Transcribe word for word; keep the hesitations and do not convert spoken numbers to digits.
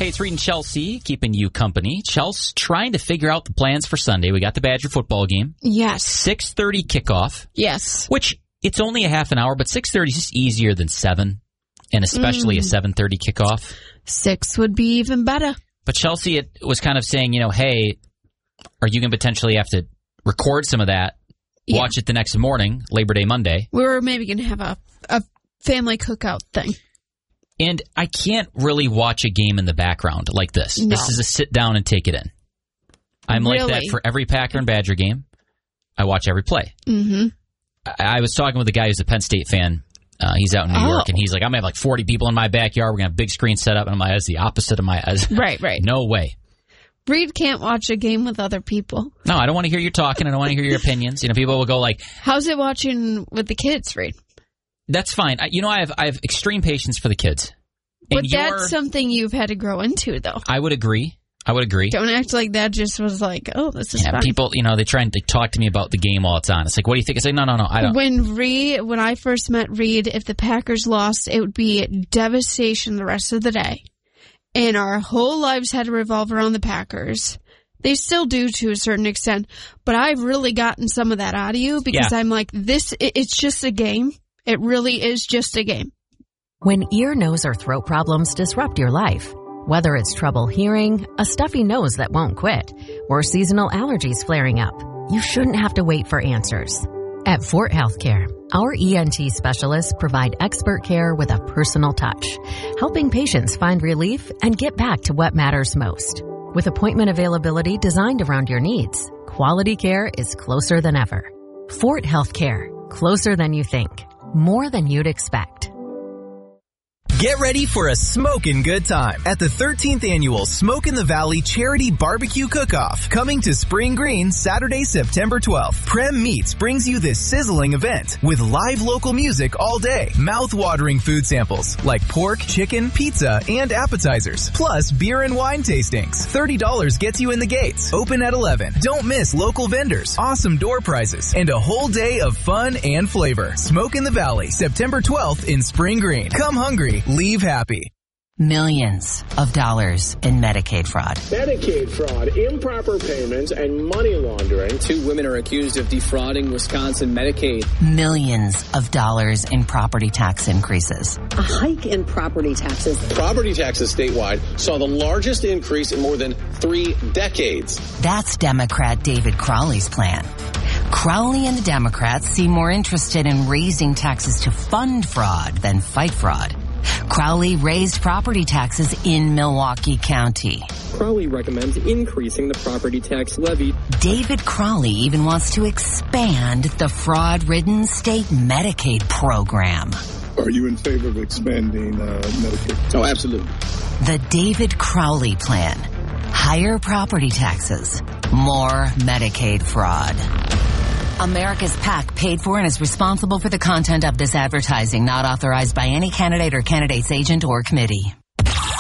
Hey, it's Reed and Chelsea keeping you company. Chelsea trying to figure out the plans for Sunday. We got the Badger football game. Yes. six thirty kickoff. Yes. Which, it's only a half an hour, but six thirty is just easier than seven, and especially mm. a seven thirty kickoff. six would be even better. But Chelsea it was kind of saying, you know, hey, are you going to potentially have to record some of that, yeah. watch it the next morning, Labor Day Monday? We were maybe going to have a, a family cookout thing. And I can't really watch a game in the background like this. No. This is a sit down and take it in. I'm really? like that for every Packer and Badger game. I watch every play. Mm-hmm. I, I was talking with a guy who's a Penn State fan. Uh, he's out in New oh. York, and he's like, I'm going to have like forty people in my backyard. We're going to have a big screen set up. And I'm like, that's the opposite of my... As, right, right. No way. Reed can't watch a game with other people. No, I don't want to hear you talking. I don't want to hear your opinions. You know, people will go like... How's it watching with the kids, Reed? That's fine. I, you know, I have I have extreme patience for the kids. But that's something you've had to grow into, though. I would agree. I would agree. Don't act like that just was like, oh, this is yeah, fun. People, you know, they try and they talk to me about the game while it's on. It's like, what do you think? It's like, no, no, no, I don't. When Reed, when I first met Reed, if the Packers lost, it would be devastation the rest of the day. And our whole lives had to revolve around the Packers. They still do to a certain extent. But I've really gotten some of that out of you because yeah. I'm like, this, it, it's just a game. It really is just a game. When ear, nose, or throat problems disrupt your life, whether it's trouble hearing, a stuffy nose that won't quit, or seasonal allergies flaring up, you shouldn't have to wait for answers. At Fort Healthcare, our E N T specialists provide expert care with a personal touch, helping patients find relief and get back to what matters most. With appointment availability designed around your needs, quality care is closer than ever. Fort Healthcare, closer than you think, more than you'd expect. Get ready for a smokin' good time at the thirteenth Annual Smoke in the Valley Charity Barbecue Cook-Off, coming to Spring Green Saturday, September twelfth. Prem Meats brings you this sizzling event with live local music all day, mouth-watering food samples like pork, chicken, pizza, and appetizers, plus beer and wine tastings. thirty dollars gets you in the gates. Open at eleven. Don't miss local vendors, awesome door prizes, and a whole day of fun and flavor. Smoke in the Valley, September twelfth in Spring Green. Come hungry. Leave happy. Millions of dollars in Medicaid fraud. Medicaid fraud, improper payments, and money laundering. Two women are accused of defrauding Wisconsin Medicaid. Millions of dollars in property tax increases. A hike in property taxes. Property taxes statewide saw the largest increase in more than three decades. That's Democrat David Crowley's plan. Crowley and the Democrats seem more interested in raising taxes to fund fraud than fight fraud. Crowley raised property taxes in Milwaukee County. Crowley recommends increasing the property tax levy. David Crowley even wants to expand the fraud-ridden state Medicaid program. Are you in favor of expanding uh, Medicaid? Oh, absolutely. The David Crowley plan. Higher property taxes. More Medicaid fraud. America's PAC paid for and is responsible for the content of this advertising, not authorized by any candidate or candidate's agent or committee.